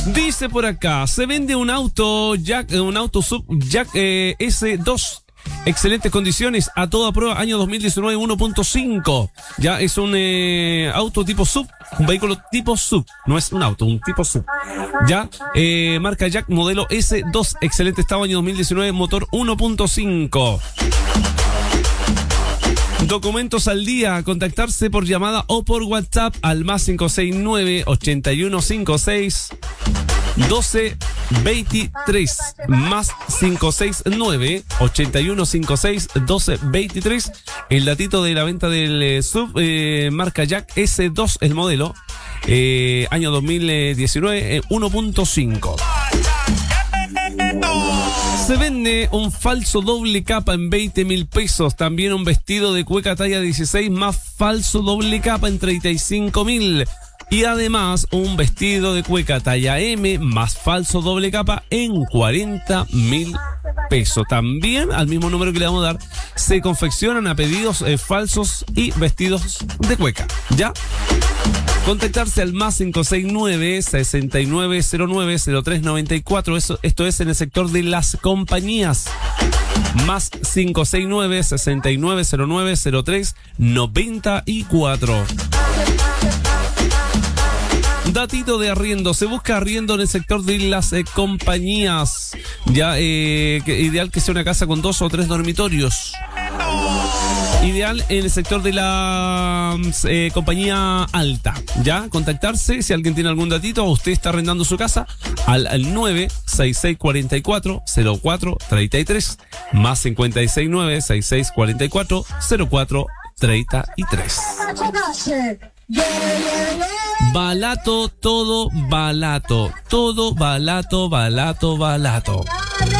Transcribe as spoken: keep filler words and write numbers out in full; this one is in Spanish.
Dice por acá, se vende un auto Jack, un auto sub Jack eh, ese dos. Excelentes condiciones, a toda prueba, año dos mil diecinueve uno punto cinco. Ya es un eh, auto tipo sub, un vehículo tipo sub, no es un auto, un tipo sub. Ya, eh, marca Jack, modelo ese dos, excelente estado, año dos mil diecinueve, motor uno punto cinco. Documentos al día, contactarse por llamada o por WhatsApp al más cinco seis nueve, ocho uno cinco seis, doce veintitrés, más cinco seis nueve, ocho uno cinco seis, doce veintitrés. El datito de la venta del eh, sub, eh, marca Jack ese dos, el modelo, eh, año dos mil diecinueve, eh, uno punto cinco. Se vende un falso doble capa en veinte mil pesos. También un vestido de cueca talla dieciséis más falso doble capa en treinta y cinco mil. Y además un vestido de cueca talla M más falso doble capa en cuarenta mil pesos. También al mismo número que le vamos a dar se confeccionan a pedidos eh, falsos y vestidos de cueca. ¿Ya? Contactarse al más cinco seis nueve, seis nueve cero nueve, cero tres nueve cuatro. Eso, esto es en el sector de las compañías. Más cinco seis nueve, seis nueve cero nueve, cero tres nueve cuatro. Datito de arriendo. Se busca arriendo en el sector de las eh, compañías. Ya, eh, que, ideal que sea una casa con dos o tres dormitorios. Ideal en el sector de la eh, compañía alta. Ya, contactarse si alguien tiene algún datito o usted está arrendando su casa al, al nueve seis seis cuatro cuatro cero cuatro tres tres más cinco seis nueve, seis seis cuatro cuatro cero cuatro tres tres. Balato, todo balato, todo balato, balato, balato.